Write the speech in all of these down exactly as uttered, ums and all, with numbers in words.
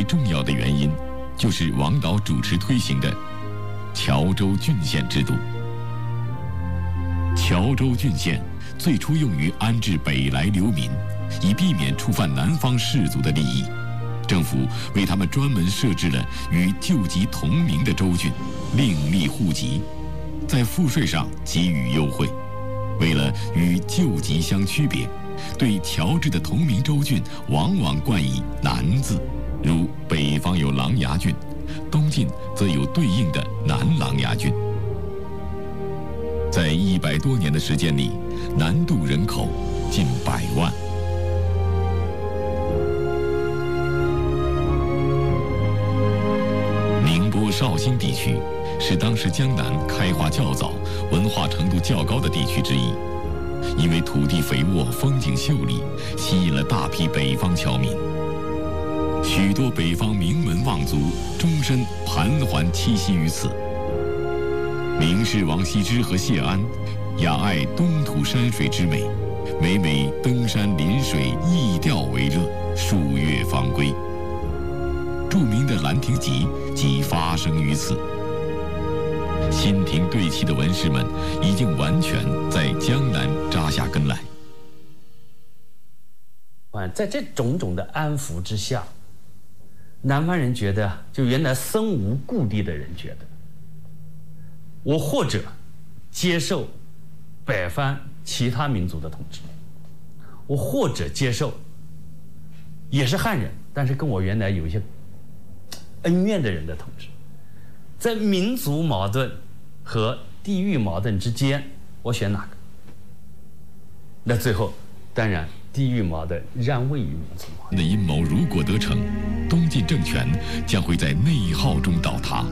重要的原因，就是王导主持推行的侨州郡县制度。侨州郡县最初用于安置北来流民，以避免触犯南方士族的利益。政府为他们专门设置了与旧籍同名的州郡，另立户籍，在赋税上给予优惠。为了与旧籍相区别，对侨治的同名州郡往往冠以南字，如北方有琅琊郡，东晋则有对应的南琅琊郡。在一百多年的时间里，南渡人口近百万。宁波绍兴地区是当时江南开化较早、文化程度较高的地区之一，因为土地肥沃、风景秀丽，吸引了大批北方侨民。许多北方名门望族终身盘桓栖息于此。名士王羲之和谢安雅爱东土山水之美，每每登山临水，逸钓为乐，数月方归。著名的《兰亭集》即发生于此。新亭对砌的文士们已经完全在江南扎下根来。 在这种种的安抚之下，南方人觉得，就原来身无故地的人觉得，我或者接受北方其他民族的统治，我或者接受也是汉人，但是跟我原来有一些恩怨的人的统治。在民族矛盾和地域矛盾之间，我选哪个？那最后当然地域矛盾让位于民族矛盾。 那阴谋如果得逞，东晋政权将会在内耗中倒塌。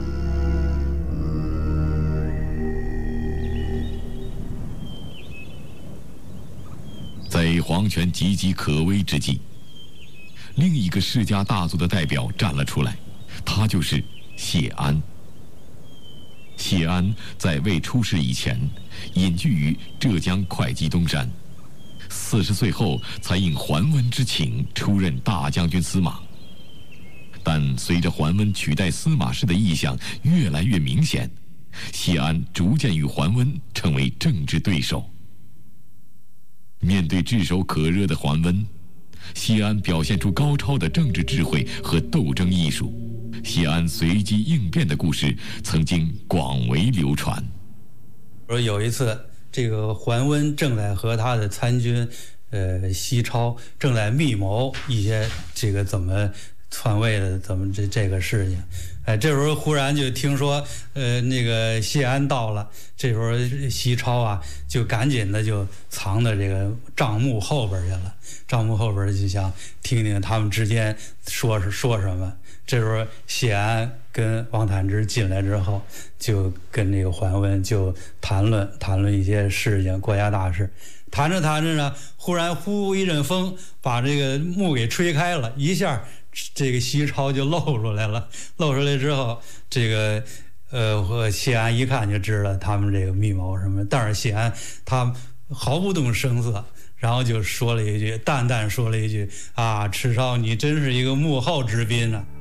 在皇权岌岌可危之际，另一个世家大族的代表站了出来，他就是谢安。谢安在未出仕以前，隐居于浙江会稽东山，四十岁后才应桓温之请出任大将军司马。但随着桓温取代司马氏的意向越来越明显，谢安逐渐与桓温成为政治对手。面对炙手可热的桓温，谢安表现出高超的政治智慧和斗争艺术。谢安随机应变的故事曾经广为流传。 说有一次，这个桓温正在和他的参军，呃，西超正在密谋一些这个怎么篡位的，怎么这这个事情。哎，这时候忽然就听说，呃，那个谢安到了。这时候西超啊，就赶紧的就藏到这个帐幕后边去了。帐幕后边就想听听他们之间说是说什么。这时候谢安跟王坦之进来之后，就跟这个桓温就谈论谈论一些事情，国家大事。谈着谈着呢，忽然呼一阵风，把这个幕给吹开了，一下这个西超就露出来了。露出来之后，这个呃谢安一看就知道他们这个密谋什么，但是谢安他毫不动声色，然后就说了一句，淡淡说了一句啊，赤超你真是一个幕后之宾啊。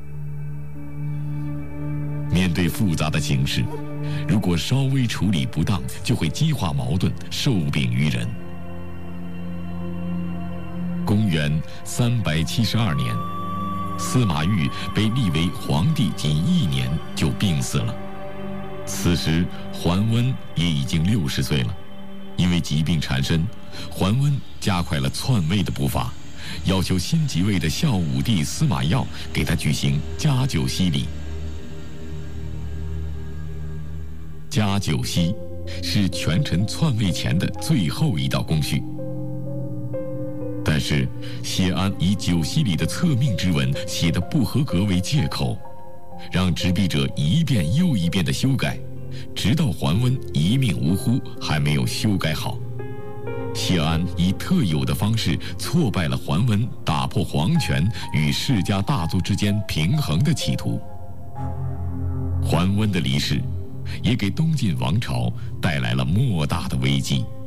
面对复杂的形势，如果稍微处理不当，就会激化矛盾，受柄于人。公元三百七十二年，司马昱被立为皇帝仅一年就病死了。此时桓温也已经六十岁了，因为疾病缠身，桓温加快了篡位的步伐，要求新即位的孝武帝司马曜给他举行加酒席礼。加酒席是权臣篡位前的最后一道工序。但是谢安以酒席里的册命之文写的不合格为借口，让执笔者一遍又一遍的修改，直到桓温一命呜呼还没有修改好。谢安以特有的方式挫败了桓温打破皇权与世家大族之间平衡的企图。桓温的离世也给东晋王朝带来了莫大的危机。